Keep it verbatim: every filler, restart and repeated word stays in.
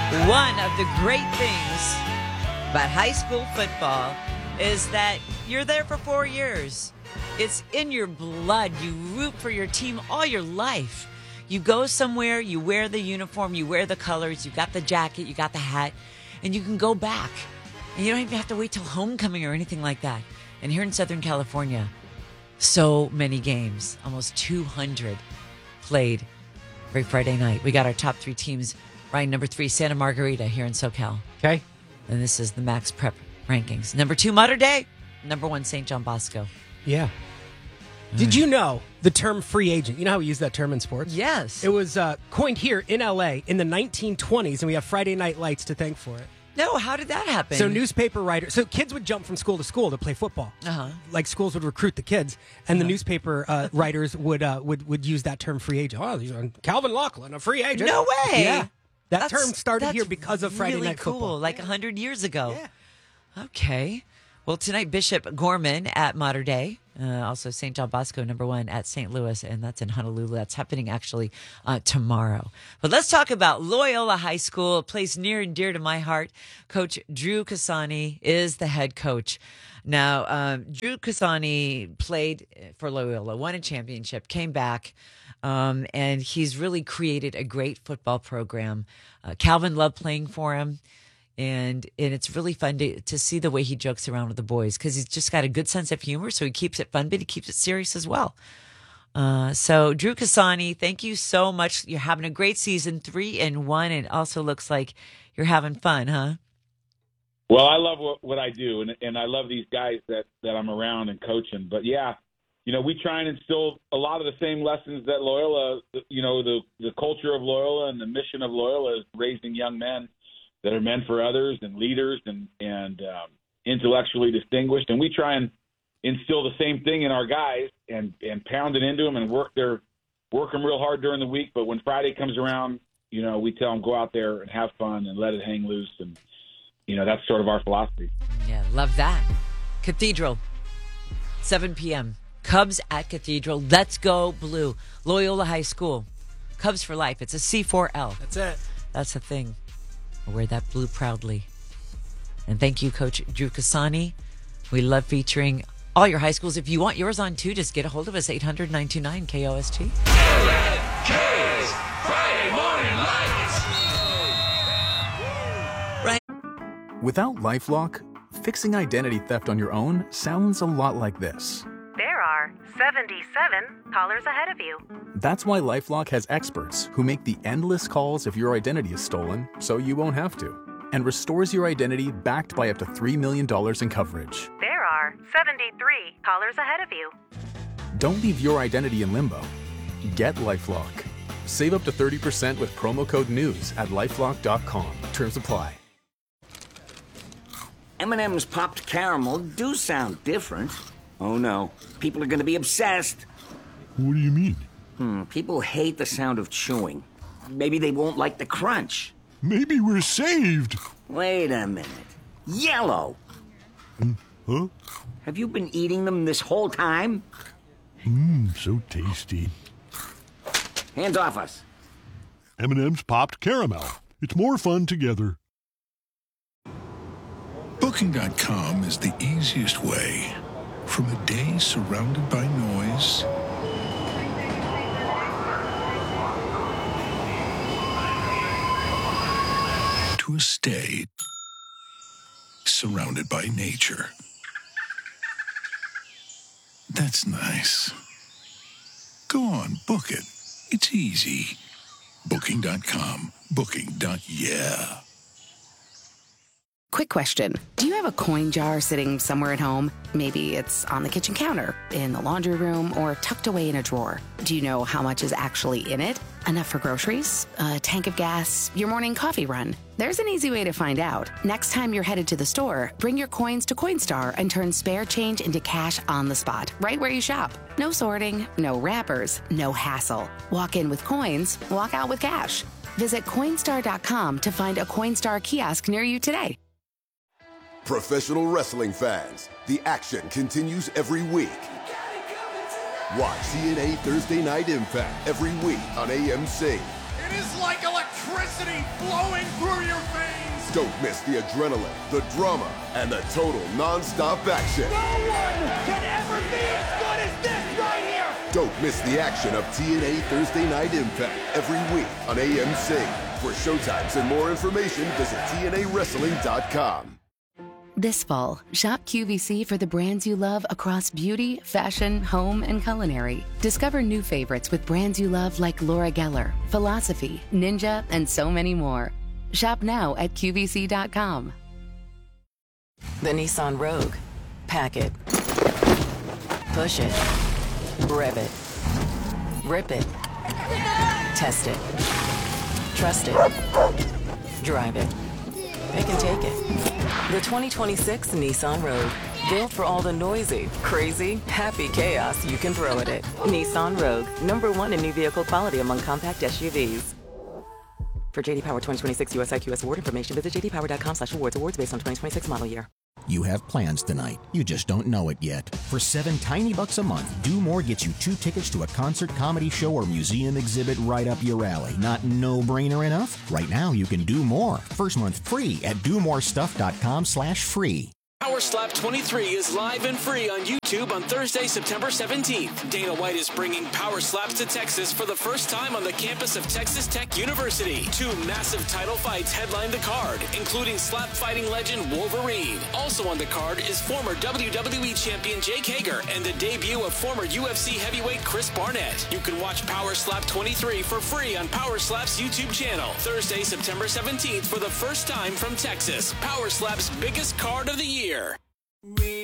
One of the great things about high school football is that you're there for four years. It's in your blood. You root for your team all your life. You go somewhere, you wear the uniform, you wear the colors, you got the jacket, you got the hat, and you can go back. And you don't even have to wait till homecoming or anything like that. And here in Southern California, so many games, almost two hundred played every Friday night. We got our top three teams. Ryan, number three, Santa Margarita here in SoCal. Okay. And this is the Max Prep rankings. Number two, Mater Dei. Number one, Saint John Bosco. Yeah. Did you know the term free agent? You know how we use that term in sports? Yes. It was uh, coined here in L A in the nineteen twenties, and we have Friday Night Lights to thank for it. No, how did that happen? So newspaper writers, so kids would jump from school to school to play football. Uh-huh. Like schools would recruit the kids, and Uh-huh. the newspaper uh, writers would uh, would would use that term free agent. Oh, these are Calvin Lachlan, a free agent. No way. Yeah. That That's- term started that's here because of Friday really Night cool, Football. like one hundred years ago. Yeah. Okay. Well, tonight, Bishop Gorman at Mater Dei. Uh, also, Saint John Bosco, number one, at Saint Louis, and that's in Honolulu. That's happening, actually, uh, tomorrow. But let's talk about Loyola High School, a place near and dear to my heart. Coach Drew Casani is the head coach. Now, um, Drew Casani played for Loyola, won a championship, came back, um, and he's really created a great football program. Uh, Calvin loved playing for him. And and it's really fun to, to see the way he jokes around with the boys because he's just got a good sense of humor. So he keeps it fun, but he keeps it serious as well. Uh, so Drew Casani, thank you so much. You're having a great season, three and one. And it also looks like you're having fun, huh? Well, I love what, what I do, and and I love these guys that, that I'm around and coaching. But, yeah, you know, we try and instill a lot of the same lessons that Loyola, you know, the, the culture of Loyola and the mission of Loyola is raising young men that are meant for others and leaders and, and um, intellectually distinguished. And we try and instill the same thing in our guys and, and pound it into them and work their work them real hard during the week. But when Friday comes around, you know, we tell them go out there and have fun and let it hang loose. And, you know, that's sort of our philosophy. Yeah, love that. Cathedral, seven p.m. Cubs at Cathedral. Let's go blue. Loyola High School. Cubs for life. It's a C four L. That's it. That's the thing. We'll wear that blue proudly. And thank you, Coach Drew Casani. We love featuring all your high schools. If you want yours on, too, just get a hold of us, eight hundred, nine two nine, K O S T. K's Friday Morning Lights. Right. Without LifeLock, fixing identity theft on your own sounds a lot like this. There are seventy-seven callers ahead of you. That's why LifeLock has experts who make the endless calls if your identity is stolen so you won't have to, and restores your identity backed by up to three million dollars in coverage. There are seventy-three callers ahead of you. Don't leave your identity in limbo. Get LifeLock. Save up to thirty percent with promo code NEWS at lifelock dot com. Terms apply. M and M's popped caramel do sound different. Oh no, people are going to be obsessed. What do you mean? Hmm, people hate the sound of chewing. Maybe they won't like the crunch. Maybe we're saved. Wait a minute. Yellow! Huh? Have you been eating them this whole time? Mmm, so tasty. Hands off us. M and M's popped caramel. It's more fun together. Booking dot com is the easiest way. From a day surrounded by noise to a stay surrounded by nature. That's nice. Go on, book it. It's easy. Booking dot com. Booking. Yeah. Quick question. Do you have a coin jar sitting somewhere at home? Maybe it's on the kitchen counter, in the laundry room, or tucked away in a drawer. Do you know how much is actually in it? Enough for groceries, a tank of gas, your morning coffee run? There's an easy way to find out. Next time you're headed to the store, bring your coins to Coinstar and turn spare change into cash on the spot, right where you shop. No sorting, no wrappers, no hassle. Walk in with coins, walk out with cash. Visit Coinstar dot com to find a Coinstar kiosk near you today. Professional wrestling fans, the action continues every week. Watch T N A Thursday Night Impact every week on A M C. It is like electricity flowing through your Don't miss the adrenaline, the drama, and the total non-stop action. No one can ever be as good as this right here! Don't miss the action of T N A Thursday Night Impact every week on A M C. For showtimes and more information, visit T N A wrestling dot com. This fall, shop Q V C for the brands you love across beauty, fashion, home, and culinary. Discover new favorites with brands you love like Laura Geller, Philosophy, Ninja, and so many more. Shop now at Q V C dot com. The Nissan Rogue. Pack it. Push it. Rev it. Rip it. Test it. Trust it. Drive it. Pick and take it. The twenty twenty-six Nissan Rogue. Built for all the noisy, crazy, happy chaos you can throw at it. Nissan Rogue. Number one in new vehicle quality among compact S U Vs. For J D Power twenty twenty-six U S I Q S award information, visit j d power dot com slash awards. Awards based on twenty twenty-six model year. You have plans tonight. You just don't know it yet. For seven tiny bucks a month, Do More gets you two tickets to a concert, comedy show, or museum exhibit right up your alley. Not no-brainer enough? Right now, you can do more. First month free at do more stuff dot com slash free. Power Slap twenty-three is live and free on YouTube on Thursday, September seventeenth. Dana White is bringing Power Slaps to Texas for the first time on the campus of Texas Tech University. Two massive title fights headline the card, including slap fighting legend Wolverine. Also on the card is former W W E champion Jake Hager and the debut of former U F C heavyweight Chris Barnett. You can watch Power Slap twenty-three for free on Power Slap's YouTube channel. Thursday, September seventeenth for the first time from Texas. Power Slap's biggest card of the year. We